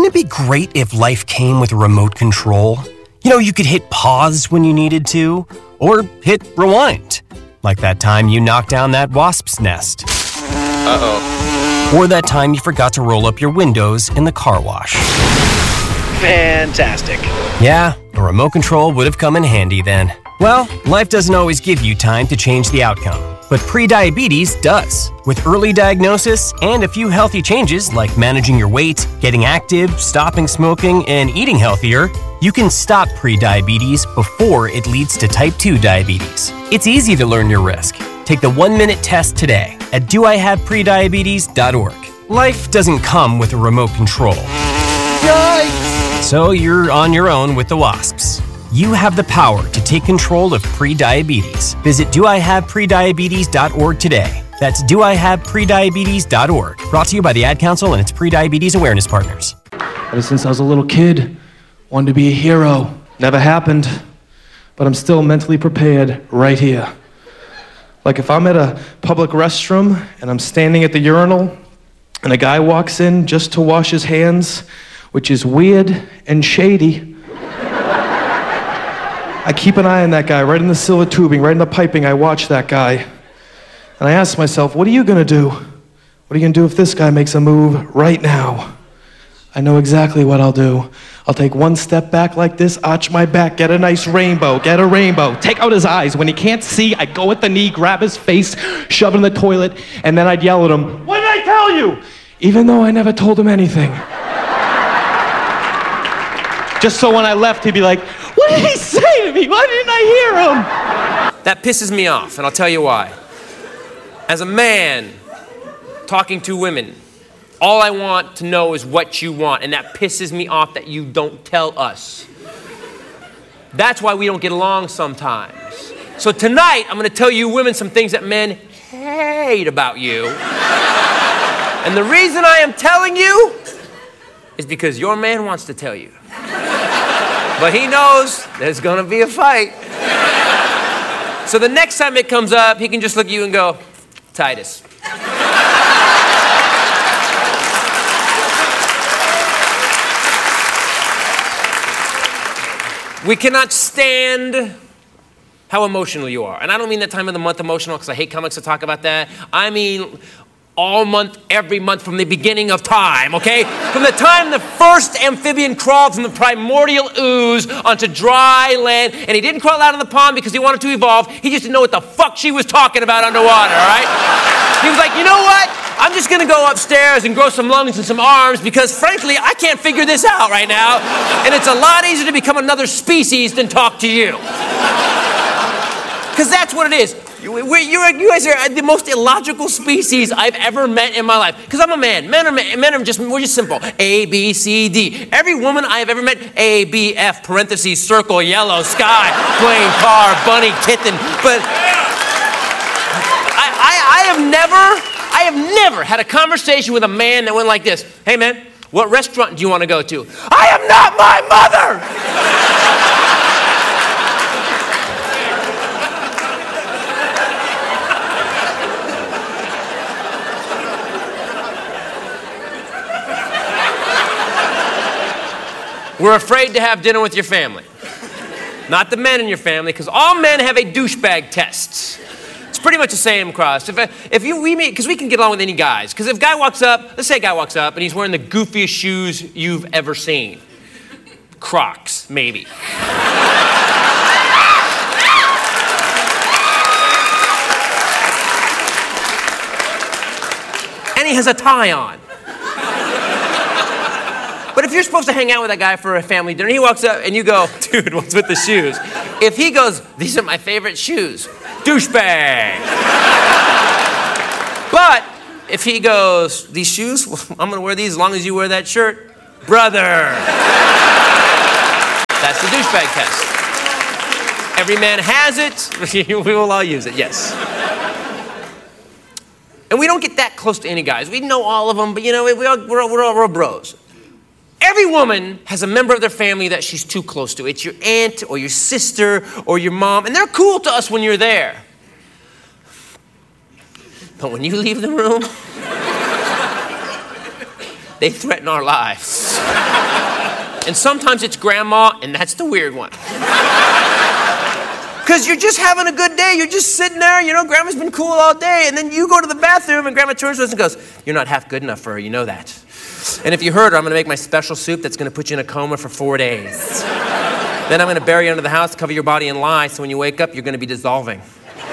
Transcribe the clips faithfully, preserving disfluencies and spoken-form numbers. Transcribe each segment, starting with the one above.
Wouldn't it be great if life came with a remote control? You know, you could hit pause when you needed to, or hit rewind. Like that time you knocked down that wasp's nest. Uh-oh. Or that time you forgot to roll up your windows in the car wash. Fantastic. Yeah, a remote control would have come in handy then. Well, life doesn't always give you time to change the outcome, but prediabetes does. With early diagnosis and a few healthy changes like managing your weight, getting active, stopping smoking, and eating healthier, you can stop prediabetes before it leads to type two diabetes. It's easy to learn your risk. Take the one-minute test today at do I have prediabetes dot org. Life doesn't come with a remote control. Yikes! So you're on your own with the wasps. You have the power to take control of prediabetes. Visit do I have prediabetes dot org today. That's do I have prediabetes dot org. Brought to you by the Ad Council and its prediabetes awareness partners. Ever since I was a little kid, wanted to be a hero. Never happened, but I'm still mentally prepared right here. Like if I'm at a public restroom and I'm standing at the urinal and a guy walks in just to wash his hands, which is weird and shady, I keep an eye on that guy, right in the silver tubing, right in the piping. I watch that guy. And I ask myself, what are you gonna do? What are you gonna do if this guy makes a move right now? I know exactly what I'll do. I'll take one step back like this, arch my back, get a nice rainbow, get a rainbow, take out his eyes. When he can't see, I go at the knee, grab his face, shove it in the toilet, and then I'd yell at him, what did I tell you? Even though I never told him anything. Just so when I left, he'd be like, what did he say to me? Why didn't I hear him? That pisses me off, and I'll tell you why. As a man talking to women, all I want to know is what you want, and that pisses me off that you don't tell us. That's why we don't get along sometimes. So tonight, I'm going to tell you women some things that men hate about you. And the reason I am telling you is because your man wants to tell you. But he knows there's gonna be a fight. So the next time it comes up, he can just look at you and go, Titus. We cannot stand how emotional you are. And I don't mean that time of the month emotional, because I hate comics that talk about that. I mean all month, every month, from the beginning of time, okay? From the time the first amphibian crawled from the primordial ooze onto dry land, and he didn't crawl out of the pond because he wanted to evolve, he just didn't know what the fuck she was talking about underwater, all right? He was like, you know what? I'm just gonna go upstairs and grow some lungs and some arms because, frankly, I can't figure this out right now, and it's a lot easier to become another species than talk to you. Because that's what it is. You're, you're, you guys are the most illogical species I've ever met in my life. Because I'm a man. Men are men are just we're just simple. A, B, C, D. Every woman I have ever met, A, B, F, parentheses, circle, yellow, sky, plane, car, bunny, kitten. But I, I, I have never, I have never had a conversation with a man that went like this. Hey man, what restaurant do you want to go to? I am not my mother! We're afraid to have dinner with your family. Not the men in your family, because all men have a douchebag test. It's pretty much the same across. If, if you, we meet, because we can get along with any guys. Because if a guy walks up, let's say a guy walks up and he's wearing the goofiest shoes you've ever seen. Crocs, maybe. And he has a tie on. But if you're supposed to hang out with that guy for a family dinner, he walks up and you go, dude, what's with the shoes? If he goes, these are my favorite shoes, douchebag. But if he goes, these shoes, well, I'm gonna wear these as long as you wear that shirt, brother. That's the douchebag test. Every man has it, we will all use it, yes. And we don't get that close to any guys. We know all of them, but you know, we all, we're, all, we're, all, we're all bros. Every woman has a member of their family that she's too close to. It's your aunt or your sister or your mom, and they're cool to us when you're there. But when you leave the room, they threaten our lives. And sometimes it's grandma, and that's the weird one. Because you're just having a good day. You're just sitting there, you know, grandma's been cool all day, and then you go to the bathroom, and grandma turns to us and goes, you're not half good enough for her, you know that. And if you heard her, I'm going to make my special soup that's going to put you in a coma for four days. Then I'm going to bury you under the house, cover your body in lye, so when you wake up, you're going to be dissolving.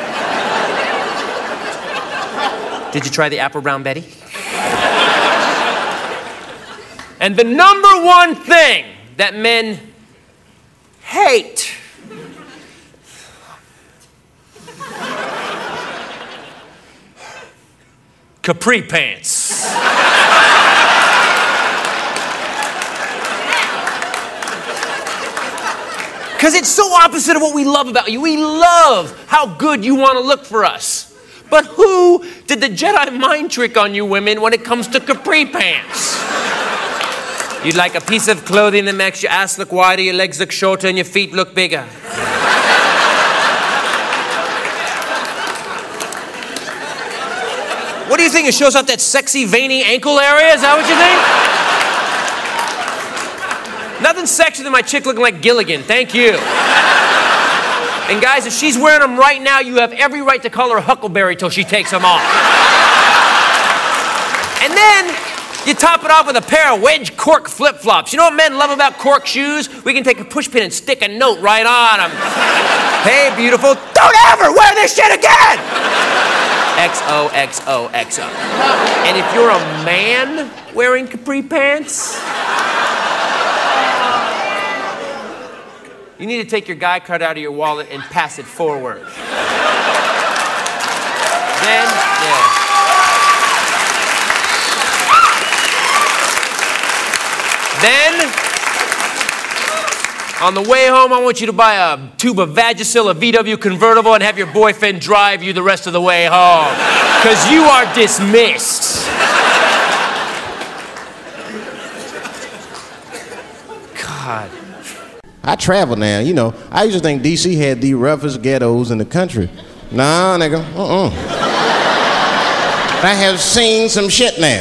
Did you try the apple brown Betty? And the number one thing that men hate capri pants. Because it's so opposite of what we love about you. We love how good you want to look for us. But who did the Jedi mind trick on you women when it comes to capri pants? You'd like a piece of clothing that makes your ass look wider, your legs look shorter, and your feet look bigger. What do you think? It shows off that sexy, veiny ankle area? Is that what you think? Nothing sexier than my chick looking like Gilligan. Thank you. And guys, if she's wearing them right now, you have every right to call her Huckleberry till she takes them off. And then you top it off with a pair of wedge cork flip-flops. You know what men love about cork shoes? We can take a push pin and stick a note right on them. Hey, beautiful, don't ever wear this shit again! X O X O X O. And if you're a man wearing capri pants, you need to take your guy card out of your wallet and pass it forward. Then, yeah. Then, on the way home, I want you to buy a tube of Vagisil, a V W convertible, and have your boyfriend drive you the rest of the way home. Because you are dismissed. God. I travel now, you know. I used to think D C had the roughest ghettos in the country. Nah, nigga, uh-uh. I have seen some shit now.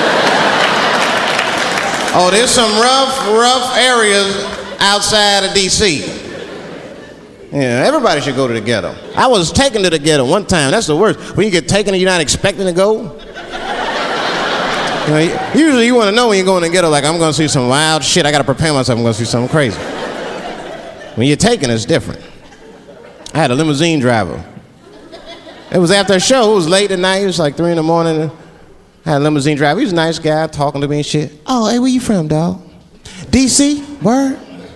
Oh, there's some rough, rough areas outside of D C. Yeah, everybody should go to the ghetto. I was taken to the ghetto one time. That's the worst. When you get taken and you're not expecting to go. You know, usually you want to know when you go in the ghetto, like, I'm going to see some wild shit. I got to prepare myself. I'm going to see something crazy. When you're taken, it's different. I had a limousine driver. It was after a show. It was late at night. It was like three in the morning. I had a limousine driver. He was a nice guy, talking to me and shit. Oh, hey, where you from, dog? D C? Word?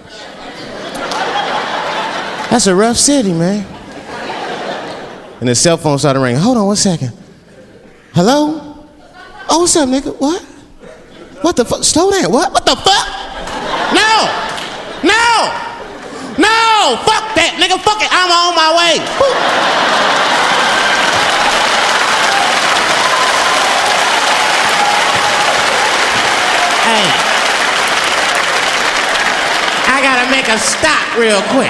That's a rough city, man. And his cell phone started ringing. Hold on one second. Hello? Oh, what's up, nigga? What? What the fuck? Slow down. What? What the fuck? No! No! No! Fuck that, nigga. Fuck it. I'm on my way. Woo. Hey. I gotta make a stop real quick.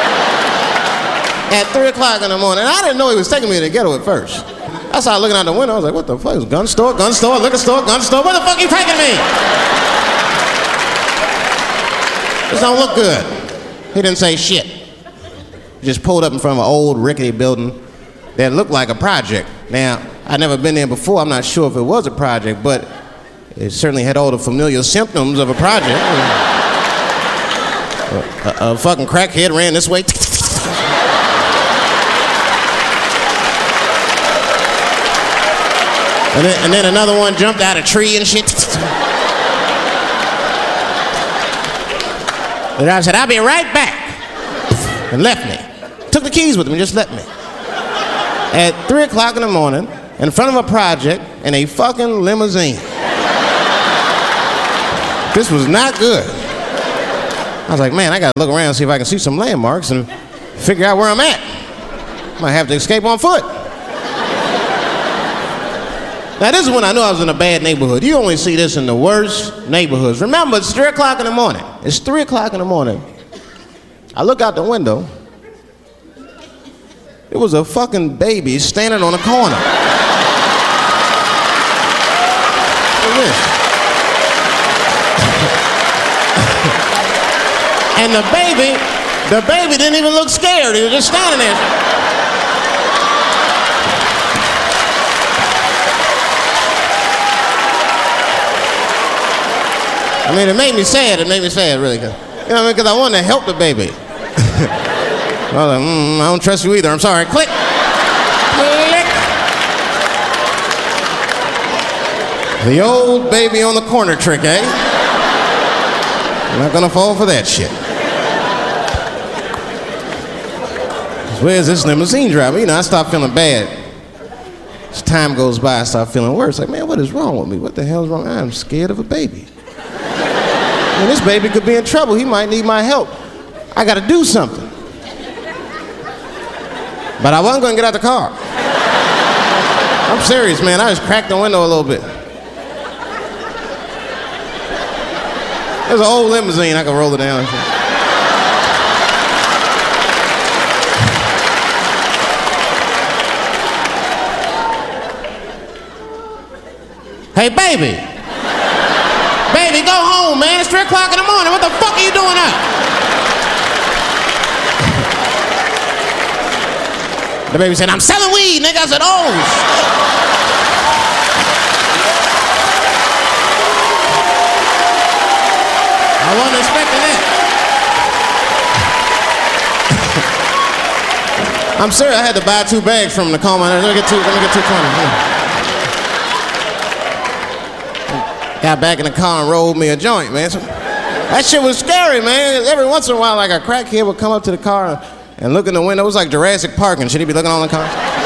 At three o'clock in the morning. I didn't know he was taking me to the ghetto at first. I started looking out the window. I was like, what the fuck? It was gun store, gun store, liquor store, gun store. Where the fuck are you taking me? This don't look good. He didn't say shit. He just pulled up in front of an old rickety building that looked like a project. Now, I'd never been there before. I'm not sure if it was a project, but it certainly had all the familiar symptoms of a project. a, a, a fucking crackhead ran this way. And then, and then another one jumped out of a tree and shit. The driver said, I'll be right back. And left me. Took the keys with him and just left me. At three o'clock in the morning, in front of a project, in a fucking limousine. This was not good. I was like, man, I gotta look around and see if I can see some landmarks and figure out where I'm at. Might have to escape on foot. Now, this is when I knew I was in a bad neighborhood. You only see this in the worst neighborhoods. Remember, it's three o'clock in the morning. It's three o'clock in the morning. I look out the window. It was a fucking baby standing on a corner. Look at this. And the baby, the baby didn't even look scared. He was just standing there. I mean, it made me sad. It made me sad, really. You know what I mean? Because I wanted to help the baby. I was like, mm, I don't trust you either. I'm sorry. Click. Click. The old baby on the corner trick, eh? I'm not gonna fall for that shit. Where's this limousine driver? You know, I start feeling bad. As time goes by, I start feeling worse. Like, man, what is wrong with me? What the hell is wrong? I'm scared of a baby. Man, this baby could be in trouble. He might need my help. I gotta do something. But I wasn't gonna get out the car. I'm serious, man. I just cracked the window a little bit. There's an old limousine. I can roll it down. Hey, baby. Baby, go home, man. It's three o'clock in the morning. What the fuck are you doing up? The baby said, I'm selling weed, nigga. I said, oh, shit. I wasn't expecting that. I'm serious. I had to buy two bags from him to calm my nerves. Let me get two, let me get two twenty. Got back in the car and rolled me a joint, man. So, that shit was scary, man. Every once in a while, like a crackhead would come up to the car and, and look in the window. It was like Jurassic Park and shit. He'd be looking on the car.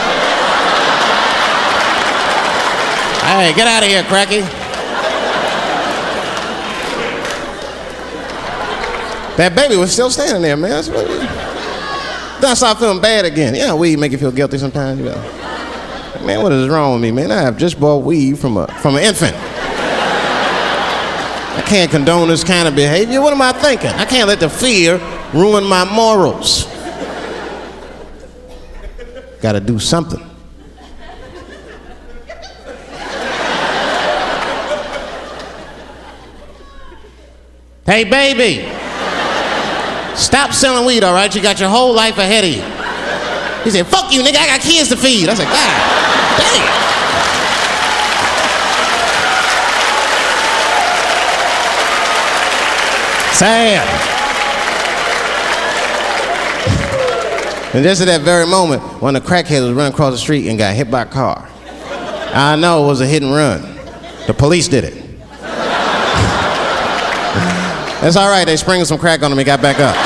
Hey, get out of here, cracky. That baby was still standing there, man. That's what it was. Then I started feeling bad again. Yeah, weed make you feel guilty sometimes. You know. Man, what is wrong with me, man? I have just bought weed from a from an infant. I can't condone this kind of behavior. What am I thinking? I can't let the fear ruin my morals. Gotta do something. Hey, baby. Stop selling weed, all right? You got your whole life ahead of you. He said, fuck you, nigga. I got kids to feed. I said, God damn. Sad. And just at that very moment, one of the crackheads was running across the street and got hit by a car. I know it was a hit and run. The police did it. That's all right. They sprinkled some crack on him and got back up.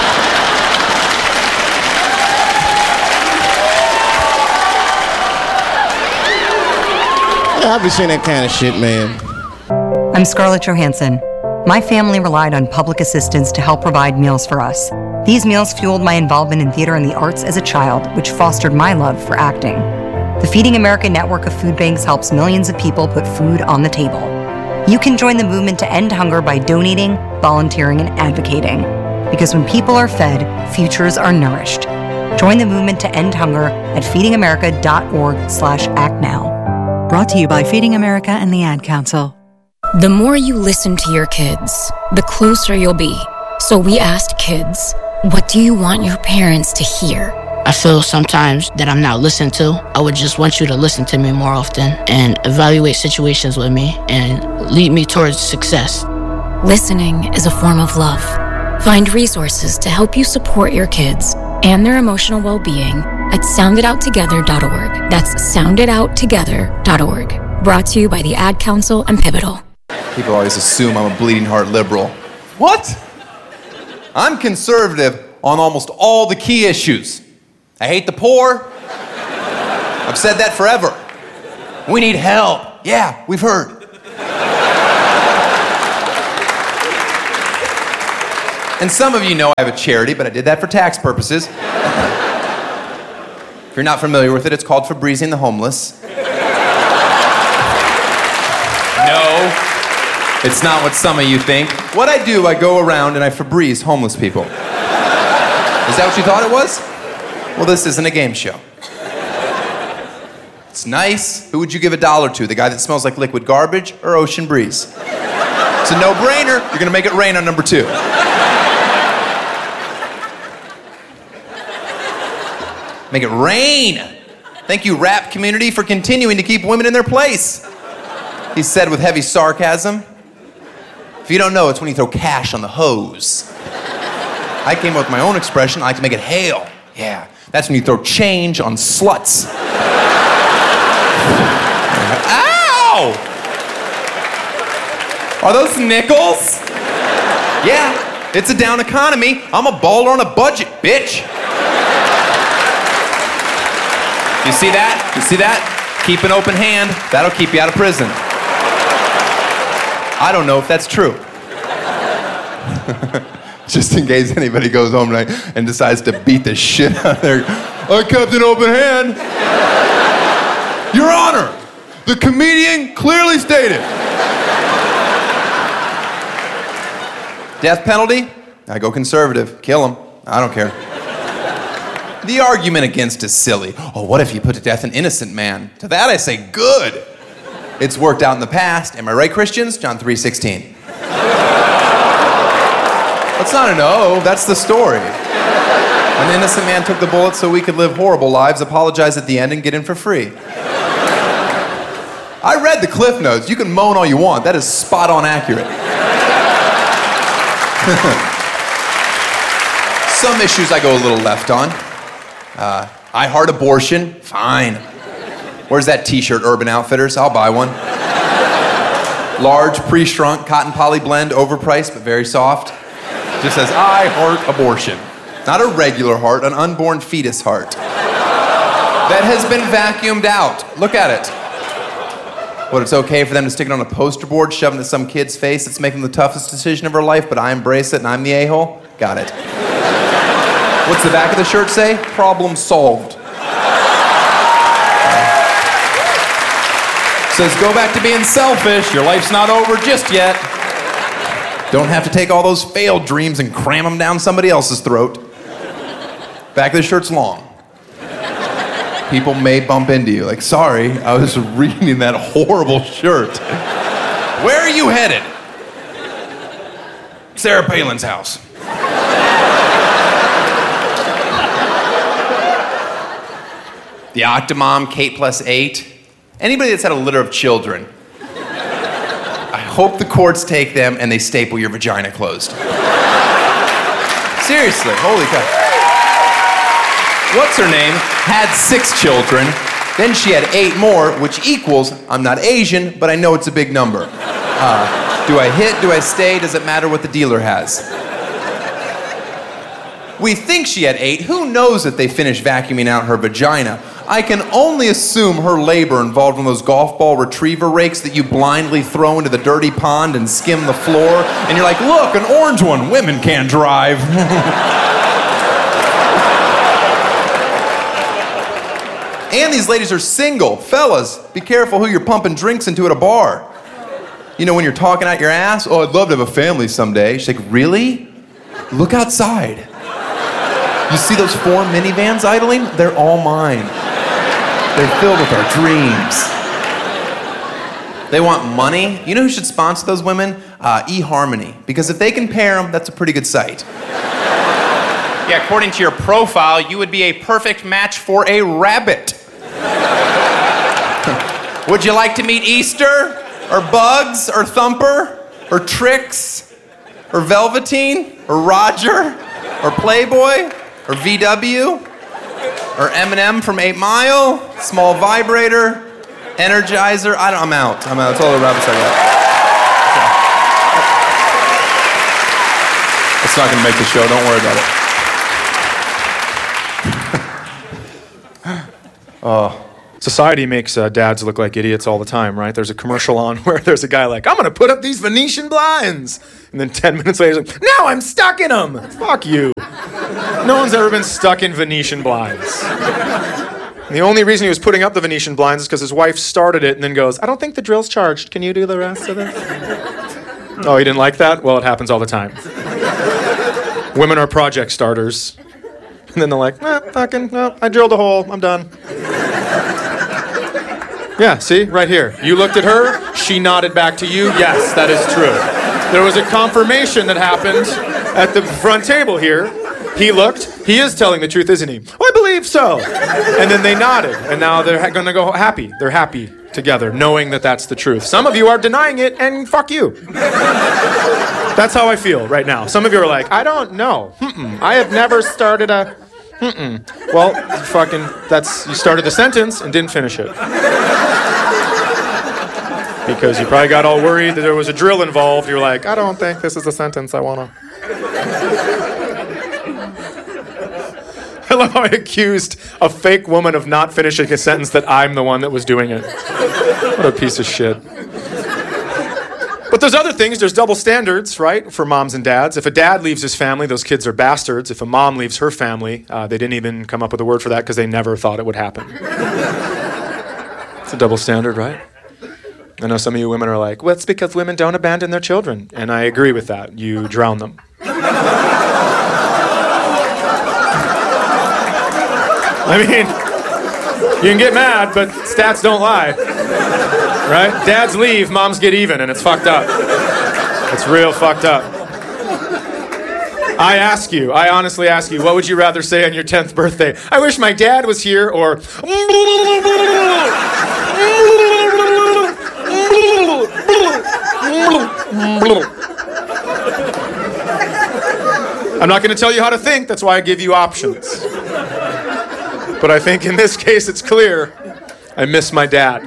Yeah, I'll be seeing that kind of shit, man. I'm Scarlett Johansson. My family relied on public assistance to help provide meals for us. These meals fueled my involvement in theater and the arts as a child, which fostered my love for acting. The Feeding America network of food banks helps millions of people put food on the table. You can join the movement to end hunger by donating, volunteering, and advocating. Because when people are fed, futures are nourished. Join the movement to end hunger at feedingamerica.org slash act now. Brought to you by Feeding America and the Ad Council. The more you listen to your kids, the closer you'll be. So we asked kids, what do you want your parents to hear? I feel sometimes that I'm not listened to. I would just want you to listen to me more often and evaluate situations with me and lead me towards success. Listening is a form of love. Find resources to help you support your kids and their emotional well-being at sound it out together dot org. That's sound it out together dot org. Brought to you by the Ad Council and Pivotal. People always assume I'm a bleeding heart liberal. What? I'm conservative on almost all the key issues. I hate the poor. I've said that forever. We need help. Yeah, we've heard. And some of you know I have a charity, but I did that for tax purposes. If you're not familiar with it, it's called Febrezing the Homeless. No, it's not what some of you think. What I do, I go around and I Febreze homeless people. Is that what you thought it was? Well, this isn't a game show. It's nice. Who would you give a dollar to? The guy that smells like liquid garbage or Ocean Breeze? It's a no-brainer. You're gonna make it rain on number two. Make it rain. Thank you, rap community, for continuing to keep women in their place. He said with heavy sarcasm. If you don't know, it's when you throw cash on the hose. I came up with my own expression. I like to make it hail. Yeah, that's when you throw change on sluts. Ow! Are those nickels? Yeah, it's a down economy. I'm a baller on a budget, bitch. You see that? You see that? Keep an open hand. That'll keep you out of prison. I don't know if that's true. Just in case anybody goes home tonight and decides to beat the shit out of their... I kept an open hand. Your Honor, the comedian clearly stated. Death penalty? I go conservative. Kill him. I don't care. The argument against is silly. Oh, what if you put to death an innocent man? To that I say, good. It's worked out in the past. Am I right, Christians? John three sixteen. That's not an O, that's the story. An innocent man took the bullet so we could live horrible lives, apologize at the end, and get in for free. I read the Cliff Notes. You can moan all you want. That is spot on accurate. Some issues I go a little left on. Uh, I heart abortion. Fine. Where's that t-shirt, Urban Outfitters? I'll buy one. Large, pre-shrunk, cotton poly blend, overpriced, but very soft. Just says, I heart abortion. Not a regular heart, an unborn fetus heart. That has been vacuumed out. Look at it. What, it's okay for them to stick it on a poster board, shove it into some kid's face that's making the toughest decision of her life, but I embrace it and I'm the a-hole? Got it. What's the back of the shirt say? Problem solved. Says, go back to being selfish. Your life's not over just yet. Don't have to take all those failed dreams and cram them down somebody else's throat. Back of the shirt's long. People may bump into you. Like, sorry, I was reading that horrible shirt. Where are you headed? Sarah Palin's house. The Octomom, Kate plus eight. Anybody that's had a litter of children, I hope the courts take them and they staple your vagina closed. Seriously, holy cow. What's her name? Had six children, then she had eight more, which equals, I'm not Asian, but I know it's a big number. Uh, do I hit, do I stay, does it matter what the dealer has? We think she had eight. Who knows if they finished vacuuming out her vagina? I can only assume her labor involved in those golf ball retriever rakes that you blindly throw into the dirty pond and skim the floor, and you're like, look, an orange one, women can't drive. And these ladies are single. Fellas, be careful who you're pumping drinks into at a bar. You know, when you're talking out your ass, oh, I'd love to have a family someday. She's like, really? Look outside. You see those four minivans idling? They're all mine. They're filled with our dreams. They want money. You know who should sponsor those women? Uh, eHarmony. Because if they can pair them, that's a pretty good site. Yeah, according to your profile, you would be a perfect match for a rabbit. Would you like to meet Easter? Or Bugs? Or Thumper? Or Trix? Or Velveteen? Or Roger? Or Playboy? Or V W? Or Eminem from eight mile? Small Vibrator? Energizer? I don't, I'm out. I'm out. That's all the rabbits I got. It's not going to make the show. Don't worry about it. Oh. Society makes uh, dads look like idiots all the time, right? There's a commercial on where there's a guy like, I'm gonna put up these Venetian blinds. And then ten minutes later, he's like, now I'm stuck in them. Fuck you. No one's ever been stuck in Venetian blinds. And the only reason he was putting up the Venetian blinds is because his wife started it and then goes, I don't think the drill's charged. Can you do the rest of this? Oh, you didn't like that? Well, it happens all the time. Women are project starters. And then they're like, eh, fucking, no, I drilled a hole. I'm done. Yeah, see, right here. You looked at her, she nodded back to you. Yes, that is true. There was a confirmation that happened at the front table here. He looked, he is telling the truth, isn't he? Oh, I believe believe so. And then they nodded, and now they're ha- gonna go happy. They're happy together, knowing that that's the truth. Some of you are denying it, and fuck you. That's how I feel right now. Some of you are like, I don't know. Mm-mm. I have never started a... Mm-mm. Well, fucking, that's, you started the sentence and didn't finish it. Because you probably got all worried that there was a drill involved. You're like, I don't think this is a sentence I wanna... I love how I accused a fake woman of not finishing a sentence that I'm the one that was doing it. What a piece of shit. But there's other things. There's double standards, right, for moms and dads. If a dad leaves his family, those kids are bastards. If a mom leaves her family, uh, they didn't even come up with a word for that because they never thought it would happen. It's a double standard, right? I know some of you women are like, well, it's because women don't abandon their children. And I agree with that. You drown them. I mean, you can get mad, but stats don't lie, right? Dads leave, moms get even, and it's fucked up. It's real fucked up. I ask you, I honestly ask you, what would you rather say on your tenth birthday? I wish my dad was here, or... I'm not going to tell you how to think, that's why I give you options. But I think in this case it's clear I miss my dad.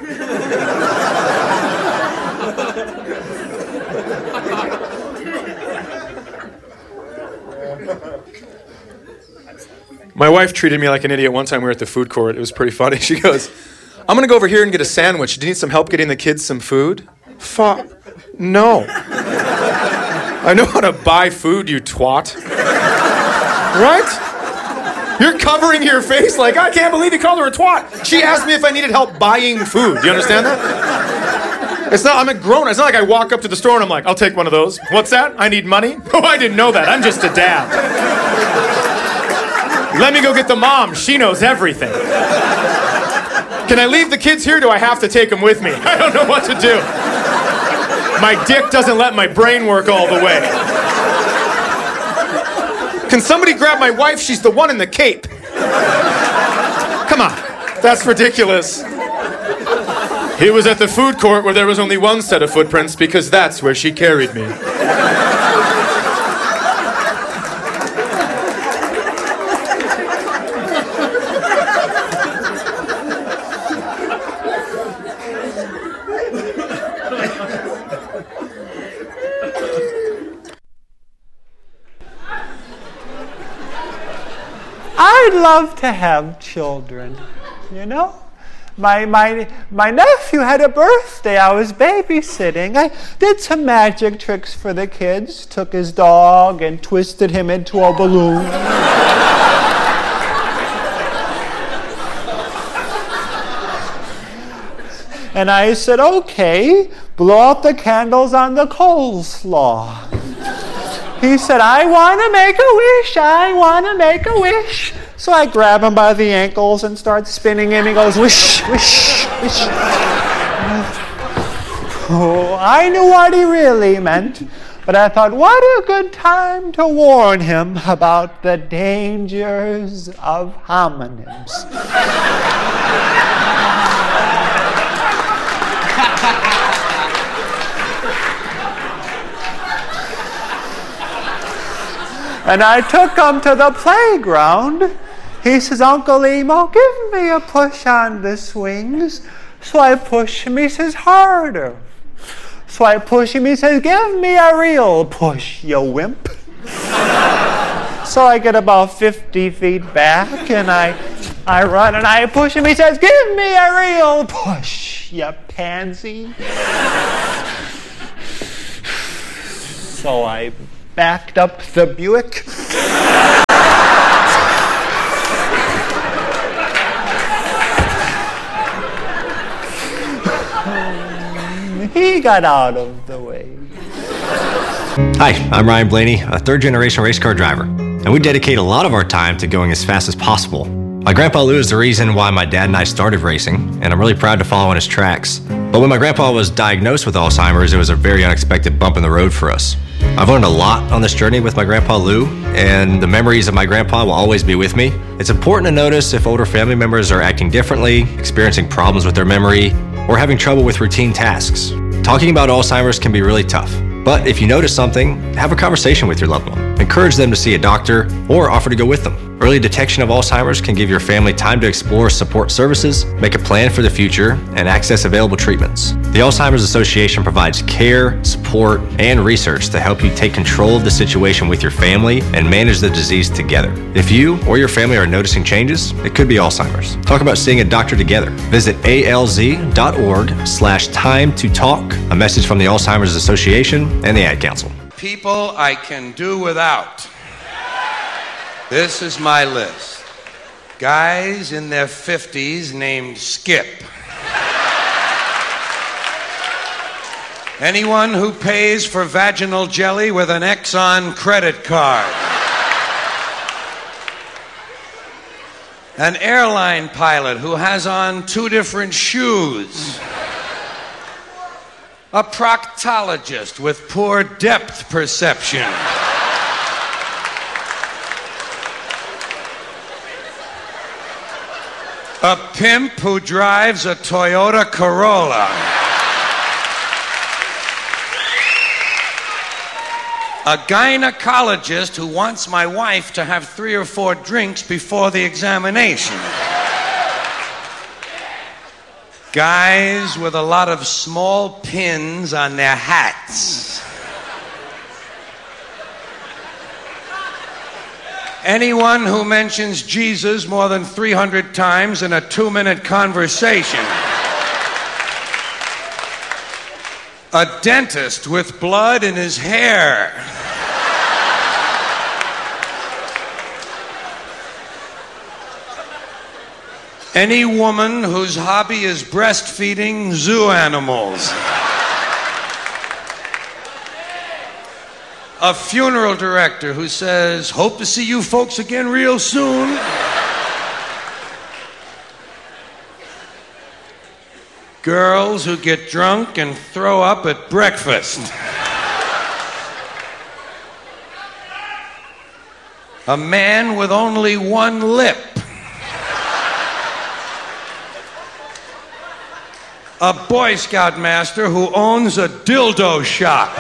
My wife treated me like an idiot one time. We were at the food court. It was pretty funny. She goes, I'm going to go over here and get a sandwich. Do you need some help getting the kids some food? Fuck. No. I know how to buy food, you twat. Right? You're covering your face like, I can't believe you called her a twat. She asked me if I needed help buying food. Do you understand that? It's not, I'm a grown. It's not like I walk up to the store and I'm like, I'll take one of those. What's that? I need money? Oh, I didn't know that. I'm just a dad. Let me go get the mom. She knows everything. Can I leave the kids here? Do I have to take them with me? I don't know what to do. My dick doesn't let my brain work all the way. Can somebody grab my wife? She's the one in the cape. Come on. That's ridiculous. He was at the food court where there was only one set of footprints because that's where she carried me. I'd love to have children, you know? My, my, my nephew had a birthday. I was babysitting. I did some magic tricks for the kids. Took his dog and twisted him into a balloon. And I said, okay, blow out the candles on the coleslaw. He said, I want to make a wish, I want to make a wish. So I grab him by the ankles and start spinning him. He goes, wish, wish, wish. Oh, I knew what he really meant, but I thought, what a good time to warn him about the dangers of homonyms. And I took him to the playground. He says, Uncle Emo, give me a push on the swings. So I push him. He says, harder. So I push him. He says, give me a real push, you wimp. So I get about fifty feet back, and I, I run, and I push him. He says, give me a real push, you pansy. So I backed up the Buick. He got out of the way. Hi, I'm Ryan Blaney, a third-generation race car driver, and we dedicate a lot of our time to going as fast as possible. My grandpa Lou is the reason why my dad and I started racing, and I'm really proud to follow in his tracks. But when my grandpa was diagnosed with Alzheimer's, it was a very unexpected bump in the road for us. I've learned a lot on this journey with my Grandpa Lou, and the memories of my grandpa will always be with me. It's important to notice if older family members are acting differently, experiencing problems with their memory, or having trouble with routine tasks. Talking about Alzheimer's can be really tough, but if you notice something, have a conversation with your loved one. Encourage them to see a doctor or offer to go with them. Early detection of Alzheimer's can give your family time to explore support services, make a plan for the future, and access available treatments. The Alzheimer's Association provides care, support, and research to help you take control of the situation with your family and manage the disease together. If you or your family are noticing changes, it could be Alzheimer's. Talk about seeing a doctor together. Visit alz.org slash time to talk. A message from the Alzheimer's Association and the Ad Council. People I can do without. This is my list. Guys in their fifties named Skip. Anyone who pays for vaginal jelly with an Exxon credit card. An airline pilot who has on two different shoes. A proctologist with poor depth perception. A pimp who drives a Toyota Corolla. A gynecologist who wants my wife to have three or four drinks before the examination. Guys with a lot of small pins on their hats. Anyone who mentions Jesus more than three hundred times in a two-minute conversation. A dentist with blood in his hair. Any woman whose hobby is breastfeeding zoo animals. A funeral director who says, "Hope to see you folks again real soon." Girls who get drunk and throw up at breakfast. A man with only one lip. A Boy Scout master who owns a dildo shop.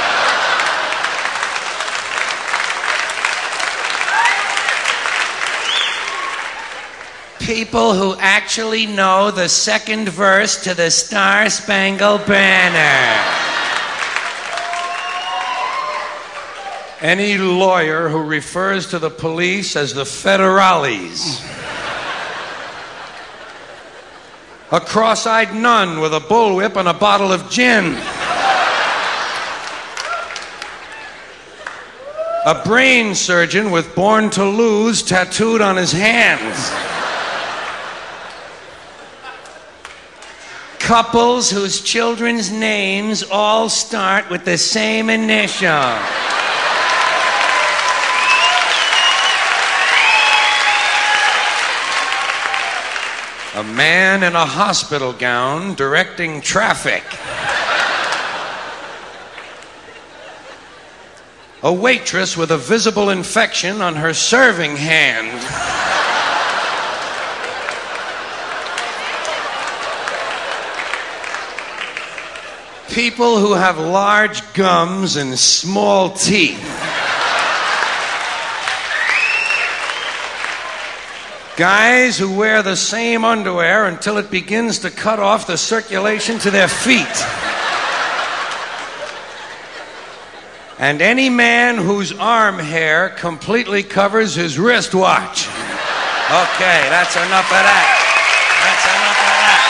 People who actually know the second verse to the Star Spangled Banner. Any lawyer who refers to the police as the federales. A cross-eyed nun with a bullwhip and a bottle of gin. A brain surgeon with "Born to Lose" tattooed on his hands. Couples whose children's names all start with the same initial. A man in a hospital gown directing traffic. A waitress with a visible infection on her serving hand. People who have large gums and small teeth. Guys who wear the same underwear until it begins to cut off the circulation to their feet. And any man whose arm hair completely covers his wristwatch. Okay, that's enough of that. That's enough of that.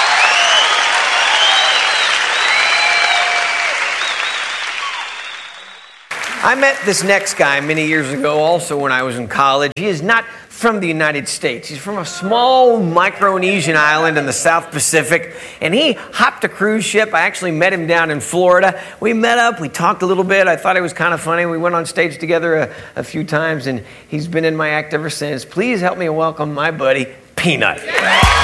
I met this next guy many years ago, also when I was in college. He is not from the United States. He's from a small Micronesian island in the South Pacific, and he hopped a cruise ship. I actually met him down in Florida. We met up, we talked a little bit. I thought it was kind of funny. We went on stage together a, a few times, and he's been in my act ever since. Please help me welcome my buddy, Peanut.